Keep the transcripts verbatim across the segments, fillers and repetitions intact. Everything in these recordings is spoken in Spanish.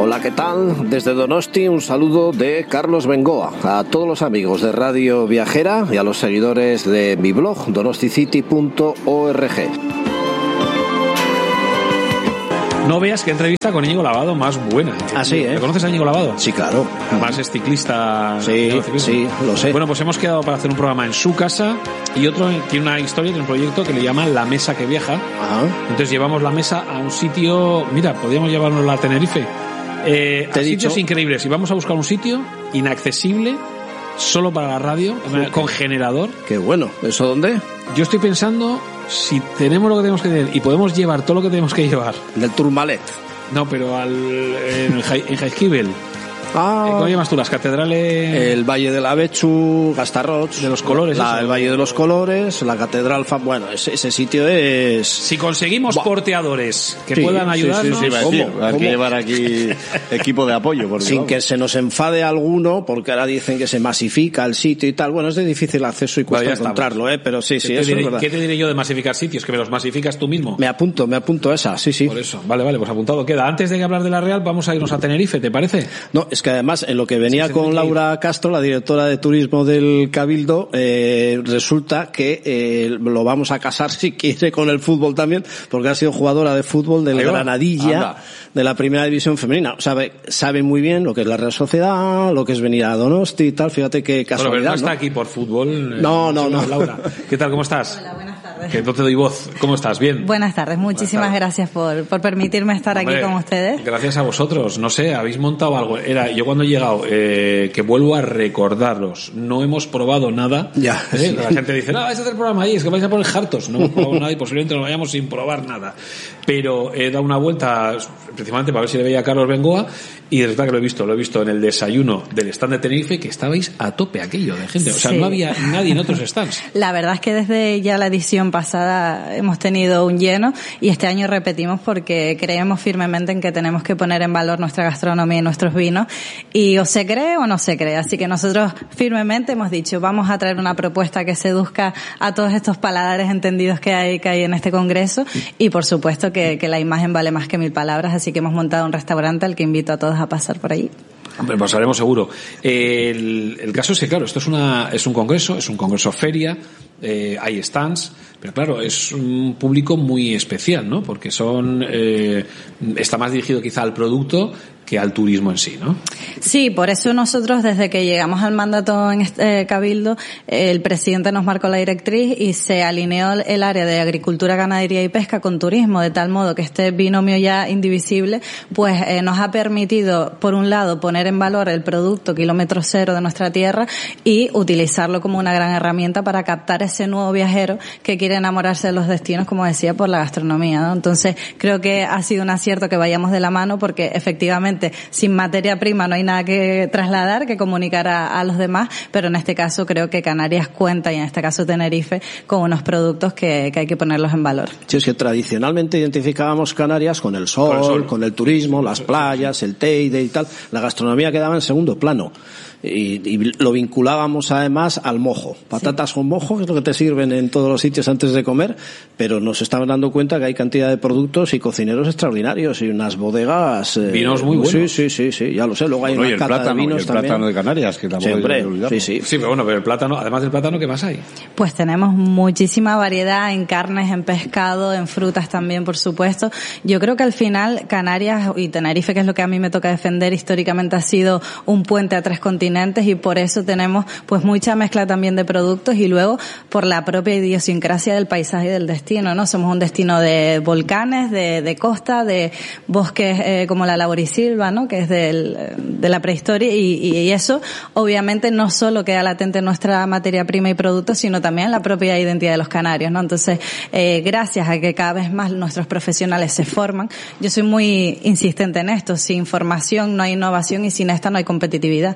Hola, ¿qué tal? Desde Donosti un saludo de Carlos Bengoa a todos los amigos de Radio Viajera y a los seguidores de mi blog donosticity punto org. No veas qué entrevista con Íñigo Lavado más buena. Ah, sí, ¿eh? ¿Te conoces a Íñigo Lavado? Sí, claro. Además es ciclista. Sí, sí, lo sé. Bueno, pues hemos quedado para hacer un programa en su casa y otro tiene una historia, tiene un proyecto que le llama La Mesa que Viaja. Ajá. Entonces llevamos la mesa a un sitio, mira, podríamos llevarnos a Tenerife. Eh, Te a he sitios dicho... increíbles. Y vamos a buscar un sitio inaccesible, solo para la radio, Joder. Con generador. Qué bueno. ¿Eso dónde? Yo estoy pensando, si tenemos lo que tenemos que tener y podemos llevar todo lo que tenemos que llevar. Del Tourmalet. No, pero al, en, en Jaizkibel. Ah, ¿Cómo llamas tú? Las catedrales. el Valle de la Bechu, Gastarroch, De los colores, la, eso. el Valle de los Colores, la Catedral. Fa... Bueno, ese, ese sitio es. Si conseguimos Buah. porteadores que Sí, puedan sí, ayudarnos. sí, sí, Sí, ¿Cómo? hay ¿Cómo? que llevar aquí equipo de apoyo. Porque, Sin vamos. que se nos enfade alguno, porque ahora dicen que se masifica el sitio y tal. Bueno, es de difícil acceso y cuesta Bueno, ya encontrarlo, ¿eh? Pero sí, sí, ¿Qué, te eso diré, es verdad. ¿Qué te diré yo de masificar sitios? Que me los masificas tú mismo. Me apunto, me apunto a esa, sí, sí. Por eso. Vale, vale, pues apuntado queda. Antes de hablar de la Real, vamos a irnos a Tenerife, ¿te parece? No, es que además, en lo que venía Sí, sí, con sí. Laura Castro, la directora de turismo del Cabildo, eh, resulta que eh, lo vamos a casar, si quiere, con el fútbol también, porque ha sido jugadora de fútbol del Ahí va. Granadilla, Anda. de la primera división femenina. O sea, sabe, sabe muy bien lo que es la Real Sociedad, lo que es venir a Donosti y tal. Fíjate qué Bueno, pero casualidad, no está ¿no? aquí por fútbol. eh, No, no, no. Laura, ¿qué tal? ¿Cómo estás? Hola, buenas tardes. Que no te doy voz. ¿Cómo estás? ¿Bien? Buenas tardes, muchísimas tardes. gracias por, por permitirme estar Hombre, aquí con ustedes. Gracias a vosotros. No sé, habéis montado algo. Era yo cuando he llegado, eh, que vuelvo a recordarlos. No hemos probado nada. Ya, ¿Eh? sí. La gente dice, no, vais a hacer el programa ahí, es que vais a poner hartos. No hemos probado nada y posiblemente nos vayamos sin probar nada. Pero he dado una vuelta, principalmente para ver si le veía a Carlos Bengoa, y de verdad que lo he visto. Lo he visto en el desayuno del stand de Tenerife, que estabais a tope aquello de gente. O sea, Sí. no había nadie en otros stands. La verdad es que desde ya la edición pasada hemos tenido un lleno y este año repetimos porque creemos firmemente en que tenemos que poner en valor nuestra gastronomía y nuestros vinos, y o se cree o no se cree. Así que nosotros firmemente hemos dicho, vamos a traer una propuesta que seduzca a todos estos paladares entendidos que hay, que hay en este congreso, y por supuesto que, que la imagen vale más que mil palabras, así que hemos montado un restaurante al que invito a todos a pasar por allí. Hombre, pasaremos seguro. El, el caso es que, claro, esto es una es un congreso, es un congreso feria, eh, hay stands, pero claro, es un público muy especial, ¿no? Porque son eh, está más dirigido quizá al producto que al turismo en sí, ¿no? Sí, por eso nosotros desde que llegamos al mandato en este eh, Cabildo, eh, el presidente nos marcó la directriz y se alineó el área de agricultura, ganadería y pesca con turismo, de tal modo que este binomio ya indivisible pues eh, nos ha permitido, por un lado, poner en valor el producto kilómetro cero de nuestra tierra y utilizarlo como una gran herramienta para captar ese nuevo viajero que quiere enamorarse de los destinos, como decía, por la gastronomía, ¿no? Entonces, creo que ha sido un acierto que vayamos de la mano, porque efectivamente sin materia prima no hay nada que trasladar, que comunicar a, a los demás, pero en este caso creo que Canarias cuenta, y en este caso Tenerife, con unos productos que, que hay que ponerlos en valor. Sí, es que tradicionalmente identificábamos Canarias con el sol, Con el sol. con el turismo, las playas, el Teide y tal. La gastronomía quedaba en segundo plano. Y, y lo vinculábamos además al mojo. Patatas con mojo, que es lo que te sirven en todos los sitios antes de comer, pero nos estamos dando cuenta que hay cantidad de productos y cocineros extraordinarios y unas bodegas... Eh, Vinos muy buenos. Sí, sí, sí, sí, ya lo sé. Luego hay Bueno, y una el cata plátano, de y vinos el también. plátano de Canarias, que tampoco hay Siempre, que olvidarlo. sí, sí. Sí, pero bueno, pero el plátano, además del plátano, ¿qué más hay? Pues tenemos muchísima variedad en carnes, en pescado, en frutas también, por supuesto. Yo creo que al final Canarias y Tenerife, que es lo que a mí me toca defender, históricamente ha sido un puente a tres continentes, y por eso tenemos pues mucha mezcla también de productos, y luego por la propia idiosincrasia del paisaje y del destino, ¿no? Somos un destino de volcanes, de, de costa, de bosques eh, como la laurisilva, ¿no? Que es del, de la prehistoria, y, y eso obviamente no solo queda latente en nuestra materia prima y productos, sino también en la propia identidad de los canarios, ¿no? Entonces, eh, gracias a que cada vez más nuestros profesionales se forman, yo soy muy insistente en esto: sin formación no hay innovación y sin esta no hay competitividad. Entonces,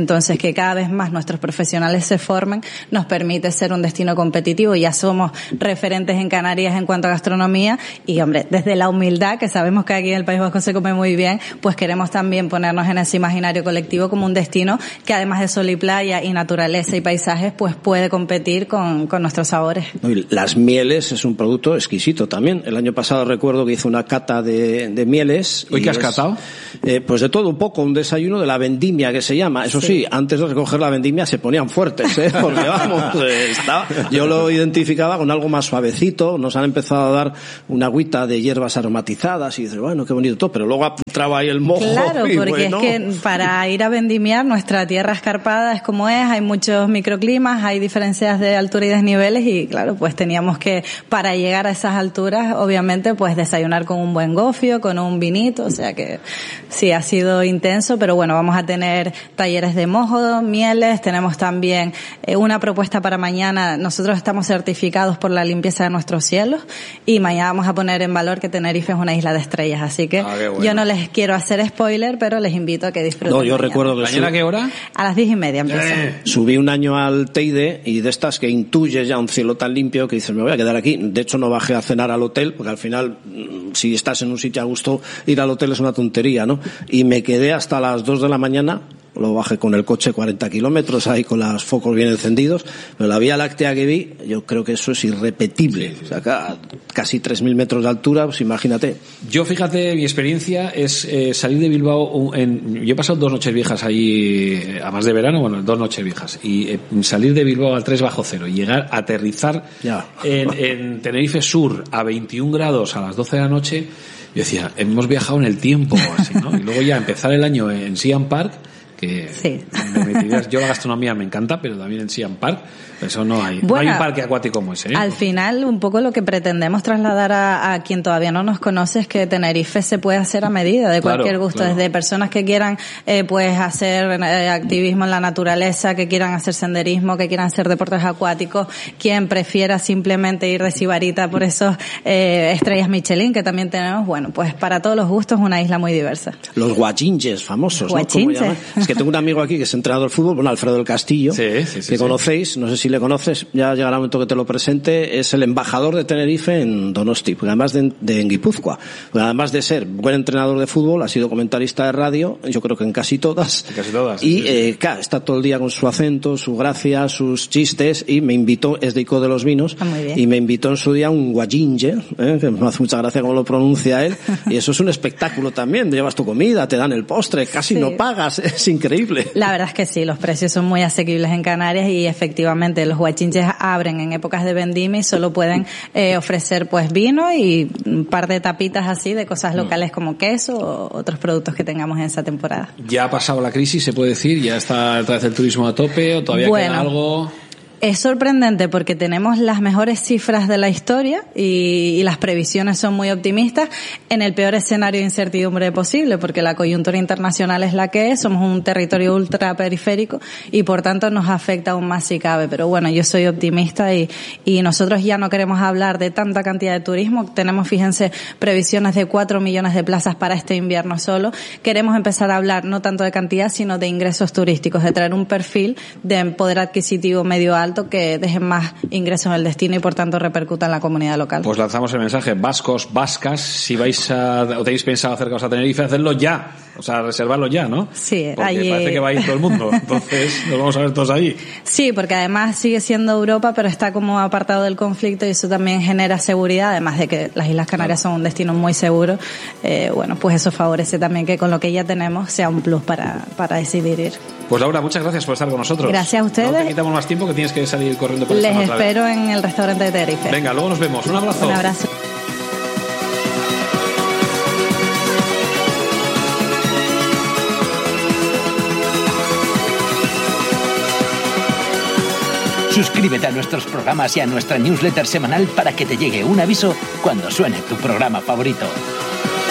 Entonces, que cada vez más nuestros profesionales se formen nos permite ser un destino competitivo. Ya somos referentes en Canarias en cuanto a gastronomía y, hombre, desde la humildad, que sabemos que aquí en el País Vasco se come muy bien, pues queremos también ponernos en ese imaginario colectivo como un destino que, además de sol y playa y naturaleza y paisajes, pues puede competir con, con nuestros sabores. Las mieles es un producto exquisito también. El año pasado recuerdo que hice una cata de, de mieles. ¿Hoy qué has catado? Eh, pues de todo un poco, un desayuno de la vendimia que se llama. Eso sí, sí antes de recoger la vendimia se ponían fuertes, ¿eh? Porque vamos, eh, está, yo lo identificaba con algo más suavecito. Nos han empezado a dar una agüita de hierbas aromatizadas y dices, bueno, qué bonito todo, pero luego entraba ahí el mojo. Claro, y porque bueno. es que para ir a vendimiar nuestra tierra escarpada es como es, hay muchos microclimas, hay diferencias de altura y desniveles y claro, pues teníamos que, para llegar a esas alturas, obviamente, pues desayunar con un buen gofio, con un vinito, o sea que sí, ha sido intenso, pero bueno, vamos a tener talleres de mojo, mieles, tenemos también eh, una propuesta para mañana. Nosotros estamos certificados por la limpieza de nuestros cielos y mañana vamos a poner en valor que Tenerife es una isla de estrellas, así que ah, bueno. Yo no les quiero hacer spoiler, pero les invito a que disfruten. No, yo mañana. recuerdo que ¿Mañana a qué hora? A las diez y media empieza. Eh. Subí un año al Teide y de estas que intuyes ya un cielo tan limpio que dices, me voy a quedar aquí. De hecho, no bajé a cenar al hotel, porque al final, si estás en un sitio a gusto, ir al hotel es una tontería, ¿no? Y me quedé hasta las dos de la mañana. Lo bajé con el coche cuarenta kilómetros ahí con los focos bien encendidos, pero la Vía Láctea que vi, yo creo que eso es irrepetible. O sea, acá, casi tres mil metros de altura, pues imagínate. Yo, fíjate, mi experiencia es eh, salir de Bilbao, en, yo he pasado dos noches viejas allí, además de verano, bueno, dos noches viejas, y eh, salir de Bilbao al tres bajo cero y llegar a aterrizar ya. en, en Tenerife Sur a veintiún grados a las doce de la noche, yo decía, hemos viajado en el tiempo, así, ¿no? Y luego ya empezar el año en Siam Park, que sí. me metirías, yo la gastronomía me encanta, pero también en Siam Park eso no hay, bueno, no hay un parque acuático como ese, ¿eh? Al final, un poco lo que pretendemos trasladar a, a quien todavía no nos conoce es que Tenerife se puede hacer a medida de claro, cualquier gusto, claro. Desde personas que quieran eh, pues hacer eh, activismo en la naturaleza, que quieran hacer senderismo, que quieran hacer deportes acuáticos, quien prefiera simplemente ir de sibarita por esos eh, estrellas Michelin que también tenemos, bueno, pues para todos los gustos una isla muy diversa. Los guachinches famosos, Guachinches. ¿no? Es que tengo un amigo aquí que es entrenador de fútbol, bueno, Alfredo del Castillo, sí, sí, sí, que sí. conocéis, no sé si le conoces, ya llegará el momento que te lo presente, es el embajador de Tenerife en Donosti, porque además de, de en Guipúzcoa, porque además de ser buen entrenador de fútbol, ha sido comentarista de radio, yo creo que en casi todas, en casi todas y sí, eh, claro, está todo el día con su acento, su gracia, sus chistes, y me invitó, es de Ico de los Vinos, ah, muy bien. y me invitó en su día un guachinche, ¿eh? Que me hace mucha gracia cómo lo pronuncia él, y eso es un espectáculo también, llevas tu comida, te dan el postre, casi sí. no pagas, es increíble. La verdad es que sí, los precios son muy asequibles en Canarias y efectivamente los guachinches abren en épocas de vendimia y solo pueden eh, ofrecer pues vino y un par de tapitas así de cosas locales como queso o otros productos que tengamos en esa temporada. ¿Ya ha pasado la crisis, se puede decir? ¿Ya está otra vez el turismo a tope o todavía bueno, queda algo...? Es sorprendente porque tenemos las mejores cifras de la historia y, y las previsiones son muy optimistas en el peor escenario de incertidumbre posible, porque la coyuntura internacional es la que es, somos un territorio ultraperiférico y por tanto nos afecta aún más si cabe. Pero bueno, yo soy optimista y, y nosotros ya no queremos hablar de tanta cantidad de turismo. Tenemos, fíjense, previsiones de cuatro millones de plazas para este invierno solo. Queremos empezar a hablar no tanto de cantidad, sino de ingresos turísticos, de traer un perfil de poder adquisitivo medio alto que dejen más ingresos en el destino y por tanto repercuta en la comunidad local. Pues lanzamos el mensaje, vascos, vascas, si vais a, o tenéis pensado acercaros a Tenerife, hacedlo ya, o sea, reservarlo ya, ¿no? Sí, porque allí... parece que va a ir todo el mundo, entonces nos vamos a ver todos ahí. Sí, porque además sigue siendo Europa, pero está como apartado del conflicto y eso también genera seguridad, además de que las Islas Canarias son un destino muy seguro, eh, bueno, pues eso favorece también que con lo que ya tenemos sea un plus para, para decidir ir. Pues Laura, muchas gracias por estar con nosotros. Gracias a ustedes. No te quitamos más tiempo que tienes que salir corriendo por Les esta otra espero vez. en el restaurante de Tenerife. Venga, luego nos vemos. Un abrazo. Un abrazo. Suscríbete a nuestros programas y a nuestra newsletter semanal para que te llegue un aviso cuando suene tu programa favorito.